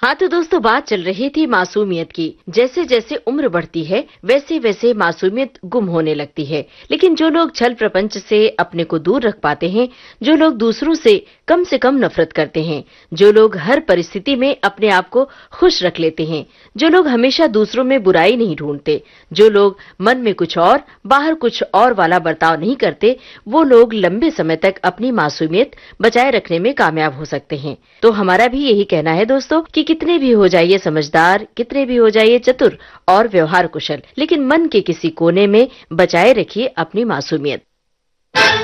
हाँ तो दोस्तों, बात चल रही थी मासूमियत की। जैसे जैसे उम्र बढ़ती है वैसे वैसे मासूमियत गुम होने लगती है। लेकिन जो लोग छल प्रपंच से अपने को दूर रख पाते हैं, जो लोग दूसरों से कम नफरत करते हैं, जो लोग हर परिस्थिति में अपने आप को खुश रख लेते हैं, जो लोग हमेशा दूसरों में बुराई नहीं ढूंढते, जो लोग मन में कुछ और बाहर कुछ और वाला बर्ताव नहीं करते, वो लोग लंबे समय तक अपनी मासूमियत बचाए रखने में कामयाब हो सकते हैं। तो हमारा भी यही कहना है दोस्तों कि कितने भी हो जाइए समझदार, कितने भी हो जाइए चतुर और व्यवहार कुशल, लेकिन मन के किसी कोने में बचाए रखिए अपनी मासूमियत।